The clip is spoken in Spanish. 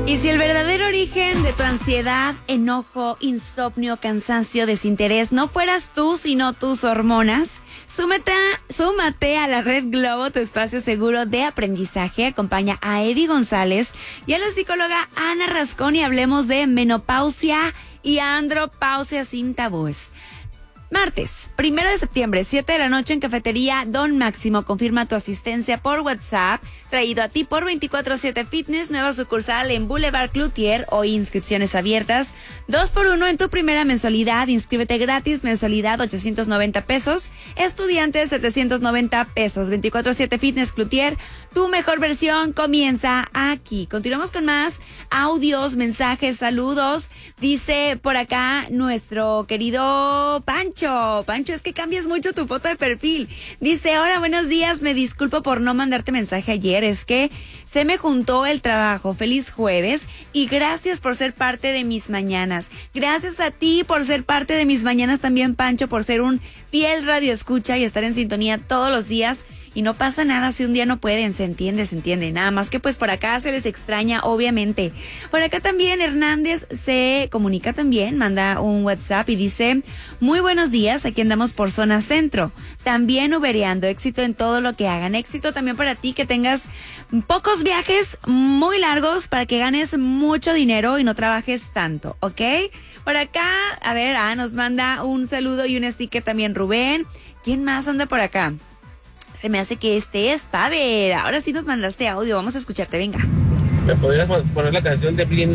Y si el verdadero origen de tu ansiedad, enojo, insomnio, cansancio, desinterés no fueras tú, sino tus hormonas, súmate a la Red Globo, tu espacio seguro de aprendizaje. Acompaña a Evi González y a la psicóloga Ana Rascón y hablemos de menopausia y andropausia sin tabúes. Martes, 1 de septiembre, 7 de la noche en Cafetería Don Máximo. Confirma tu asistencia por WhatsApp. Traído a ti por 24/7 Fitness, nueva sucursal en Boulevard Cloutier. Hoy inscripciones abiertas. 2x1 en tu primera mensualidad. Inscríbete gratis, mensualidad 890 pesos. Estudiantes 790 pesos. 24/7 Fitness Cloutier. Tu mejor versión comienza aquí. Continuamos con más audios, mensajes, saludos. Dice por acá nuestro querido Pancho, es que cambias mucho tu foto de perfil. Dice, hola, buenos días, me disculpo por no mandarte mensaje ayer, es que se me juntó el trabajo. Feliz jueves y gracias por ser parte de mis mañanas. Gracias a ti por ser parte de mis mañanas también, Pancho, por ser un fiel radioescucha y estar en sintonía todos los días. Y no pasa nada si un día no pueden, se entiende. Nada más que pues por acá se les extraña, obviamente. Por acá también Hernández se comunica también, manda un WhatsApp y dice, muy buenos días, aquí andamos por zona centro. También ubereando, éxito en todo lo que hagan. Éxito también para ti, que tengas pocos viajes muy largos para que ganes mucho dinero y no trabajes tanto, ¿ok? Por acá, a ver, nos manda un saludo y un sticker también Rubén. ¿Quién más anda por acá? Se me hace que este es Pavel. Ahora sí nos mandaste audio. Vamos a escucharte, venga. ¿Me podrías poner la canción de Blin?